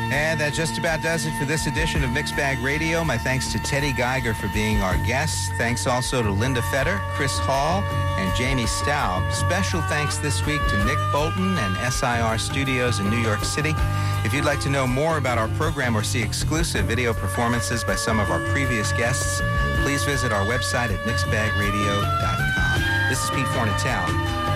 And that just about does it for this edition of Mixed Bag Radio. My thanks to Teddy Geiger for being our guest. Thanks also to Linda Fetter, Chris Hall, and Jamie Staub. Special thanks this week to Nick Bolton and SIR Studios in New York City. If you'd like to know more about our program or see exclusive video performances by some of our previous guests, please visit our website at mixedbagradio.com. This is Pete Fornatale.